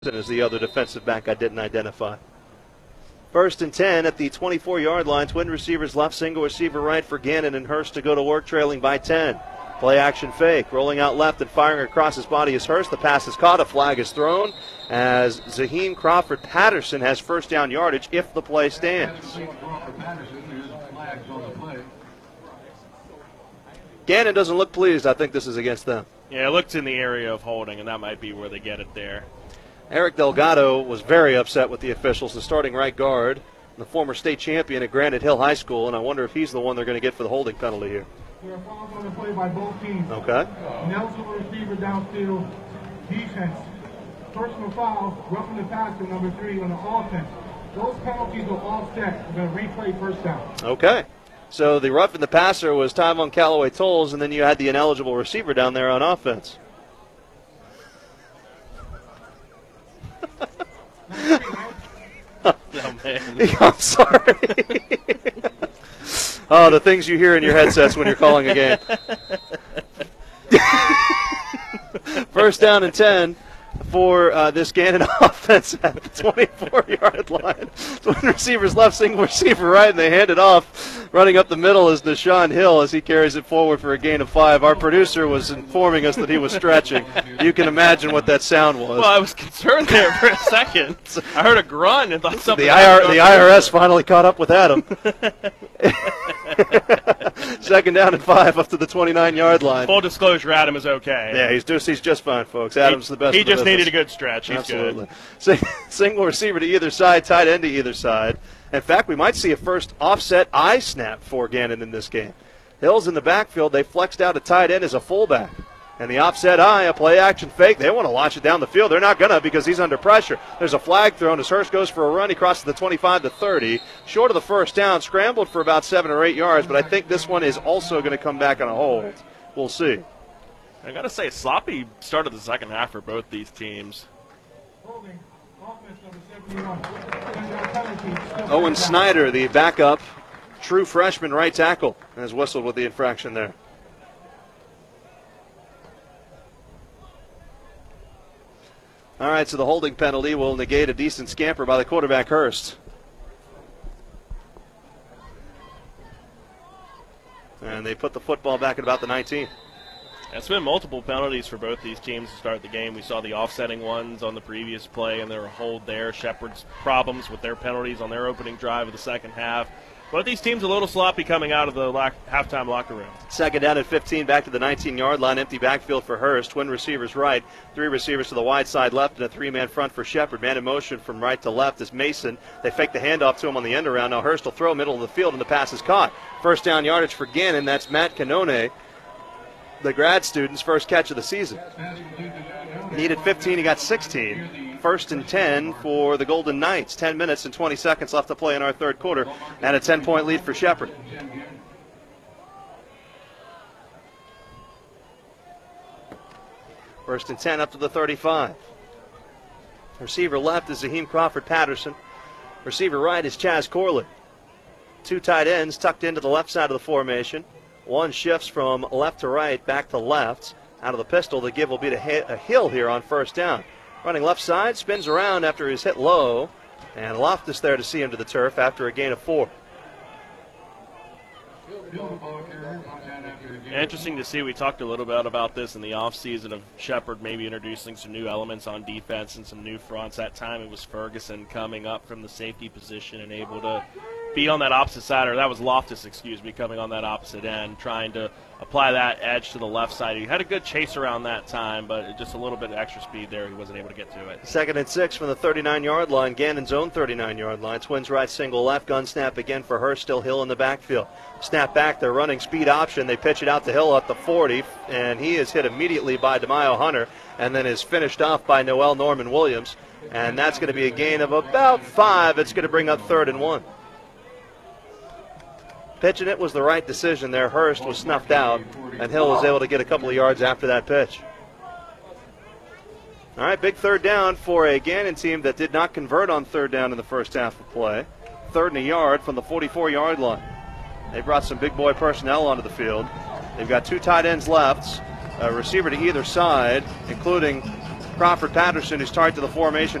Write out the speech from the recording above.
Is the other defensive back I didn't identify. 1st and 10 at the 24-yard line. Twin receivers left, single receiver right for Gannon and Hurst to go to work, trailing by 10. Play action fake. Rolling out left and firing across his body is Hurst. The pass is caught. A flag is thrown as Zaheem Crawford Patterson has first down yardage if the play stands. Gannon doesn't look pleased. I think this is against them. Yeah, it looks in the area of holding, and that might be where they get it there. Eric Delgado was very upset with the officials, the starting right guard, the former state champion at Granite Hill High School, and I wonder if he's the one they're going to get for the holding penalty here. There are fouls on the play by both teams. Okay. Nelson, receiver downfield, defense. Personal foul, roughing the passer, number 3 on the offense. Those penalties are all set. We're going to replay first down. Okay. So the roughing the passer was Tyvon Callaway Tolles, and then you had the ineligible receiver down there on offense. Oh, man. I'm sorry. Oh, the things you hear in your headsets when you're calling a game. First down and 10 for this Gannon offense at the 24-yard line. Twin receivers left, single receiver right, and they hand it off. Running up the middle is Deshaun Hill as he carries it forward for a gain of 5. Our producer was informing us that he was stretching. You can imagine what that sound was. Well, I was concerned there for a second. I heard a grunt and thought something. The IRS finally caught up with Adam. Second down and 5 up to the 29-yard line. Full disclosure, Adam is okay. Yeah, he's just fine, folks. Adam's the best. He in the just business. needed a good stretch. He's Absolutely. good. Single receiver to either side, tight end to either side. In fact, we might see a first offset eye snap for Gannon in this game. Hill's in the backfield. They flexed out a tight end as a fullback. And the offset eye, a play action fake. They want to launch it down the field. They're not going to because he's under pressure. There's a flag thrown as Hurst goes for a run. He crosses the 25 to 30. Short of the first down, scrambled for about 7 or 8 yards, but I think this one is also going to come back on a hold. We'll see. I got to say, sloppy start of the second half for both these teams. Owen Snyder, the backup, true freshman right tackle, has whistled with the infraction there. All right, so the holding penalty will negate a decent scamper by the quarterback, Hurst. And they put the football back at about the 19. It's been multiple penalties for both these teams to start the game. We saw the offsetting ones on the previous play, and there were a hold there. Shepherd's problems with their penalties on their opening drive of the second half. Both these teams a little sloppy coming out of the halftime locker room. Second down and 15, back to the 19-yard line. Empty backfield for Hurst. Twin receivers right, 3 receivers to the wide side left, and a 3-man front for Shepherd. Man in motion from right to left is Mason. They fake the handoff to him on the end around. Now Hurst will throw middle of the field, and the pass is caught. First down yardage for Gannon. That's Matt Canone, the grad student's first catch of the season. Needed 15, he got 16. First and 10 for the Golden Knights. 10 minutes and 20 seconds left to play in our third quarter, and a 10-point lead for Shepherd. First and 10 up to the 35. Receiver left is Zaheem Crawford Patterson. Receiver right is Chaz Corley. 2 tight ends tucked into the left side of the formation. One shifts from left to right, back to left. Out of the pistol, the give will be to Hill here on first down. Running left side, spins around after he's hit low. And Loftus there to see him to the turf after a gain of 4. Interesting to see. We talked a little bit about this in the offseason of Shepherd maybe introducing some new elements on defense and some new fronts. That time it was Ferguson coming up from the safety position and able to be on that opposite side, or that was Loftus, coming on that opposite end, trying to apply that edge to the left side. He had a good chase around that time, but just a little bit of extra speed there. He wasn't able to get to it. Second and 6 from the 39-yard line. Gannon's own 39-yard line. Twins right, single left. Gun snap again for Hurst. Still Hill in the backfield. Snap back. They're running speed option. They pitch it out to Hill at the 40, and he is hit immediately by DeMaio Hunter and then is finished off by Noel Norman Williams. And that's going to be a gain of about 5. It's going to bring up 3rd and 1. Pitching it was the right decision there. Hurst was snuffed out, and Hill was able to get a couple of yards after that pitch. All right, big third down for a Gannon team that did not convert on third down in the first half of play. 3rd and a yard from the 44-yard line. They brought some big boy personnel onto the field. They've got 2 tight ends left, a receiver to either side, including Crawford Patterson, who's tied to the formation